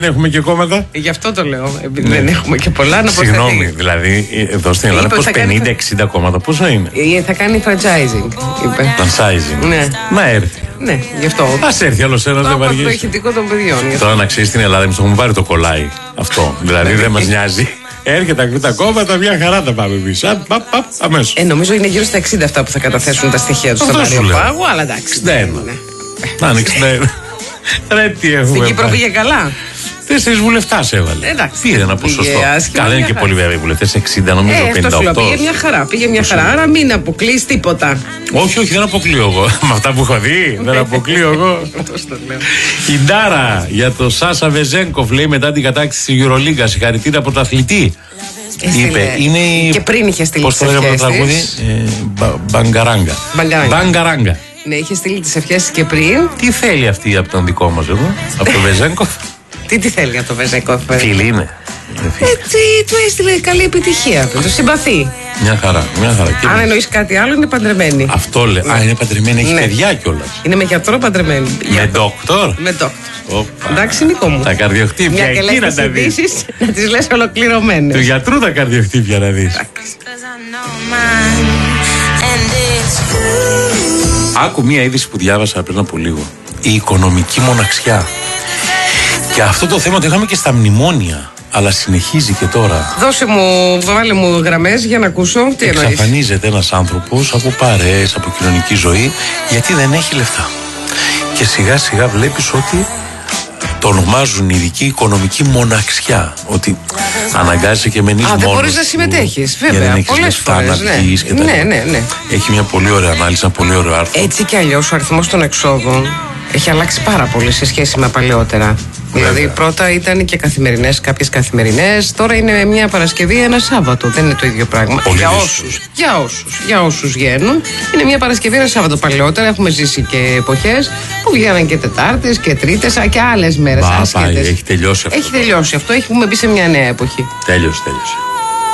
Έχουμε και κόμματα. Γι' αυτό το λέω. Επειδή δεν έχουμε και πολλά να προσθέτει. Συγγνώμη, δηλαδή εδώ στην Ελλάδα πως 50-60 κόμματα, πόσο είναι? Θα κάνει franchising, είπε. Franchising. Ναι. Να έρθει. Ναι, γι' αυτό. Ας έρθει άλλος ένας, δεν βαριέσαι. Το ηχητικό των παιδιών. Τώρα να ξέρεις, στην Ελλάδα εμείς το έχουμε πάρει το κολλάι αυτό. Δηλαδή δεν μας νοιάζει. Έρχεται τα κόμματα, μια χαρά τα πάμε εμείς. Αμέσως. Νομίζω είναι γύρω στα 60 αυτά που θα καταθέσουν τα στοιχεία τους στον Άριο Πάγο, αλλά εντάξει. Να είναι 61. Ρε τι έχουμε. Στην Κύπρο πήγε καλά. 4 βουλευτάς έβαλε. Πήρε ένα ποσοστό. Καλά είναι και πολύ βέβαια οι βουλευτές. 60 νομίζω 58. Πήγε μια χαρά. Άρα μην αποκλείς τίποτα. Όχι, δεν αποκλείω εγώ. Με αυτά που έχω δει, δεν αποκλείω εγώ. Η Ντάρα για το Σάσα Βεζένκοφ λέει μετά την κατάκτηση της Euroliga. Συγχαρητήρια πρωταθλητή. Είπε, είναι η. Και πριν είχε στείλει. Πώς το λέγαμε το τραγούδι? Μπαγκαράγκα. Ναι, είχε στείλει τις ευχές και πριν. Τι θέλει αυτή από τον δικό μας εδώ, από τον Βεζένκοφ? Τι θέλει από τον Βεζένκοφ? Φίλοι είναι. Του έστειλε καλή επιτυχία. Το συμπαθεί. Μια χαρά. Αν εννοείς κάτι άλλο, είναι παντρεμένη. Αυτό λέει. Είναι παντρεμένη, έχει παιδιά κιόλας. Είναι με γιατρό παντρεμένη. Με ντόκτορ. Με ντόκτορ. Εντάξει, Νίκο μου. Τα καρδιοχτύπια εκεί να τα δεις. Να τις λες ολοκληρωμένες. Του γιατρού τα καρδιοχτύπια να δεις. Άκου μία είδηση που διάβασα πριν από λίγο. Η οικονομική μοναξιά. Και αυτό το θέμα το είχαμε και στα μνημόνια. Αλλά συνεχίζει και τώρα. Βάλε μου γραμμές για να ακούσω. Τι εννοείς? Εξαφανίζεται ένας άνθρωπος από παρέες, από κοινωνική ζωή, γιατί δεν έχει λεφτά. Και σιγά σιγά βλέπεις ότι το ονομάζουν ειδική οικονομική μοναξιά. Ότι αναγκάζεσαι και μένεις μόνος. Δεν μπορείς να συμμετέχεις, βέβαια. Πολλές φορές. Ναι. Έχει μια πολύ ωραία ανάλυση, ένα πολύ ωραίο άρθρο. Έτσι κι αλλιώς ο αριθμός των εξόδων έχει αλλάξει πάρα πολύ σε σχέση με παλαιότερα. Δηλαδή πρώτα ήταν και καθημερινές, κάποιες καθημερινές. Τώρα είναι μια Παρασκευή, ένα Σάββατο. Δεν είναι το ίδιο πράγμα. Για όσους βγαίνουν, είναι μια Παρασκευή, ένα Σάββατο. Παλαιότερα έχουμε ζήσει και εποχές που βγαίναν και Τετάρτες και Τρίτες και άλλες μέρες. Έχει τελειώσει αυτό. Έχουμε μπει σε μια νέα εποχή. Τέλειωσε.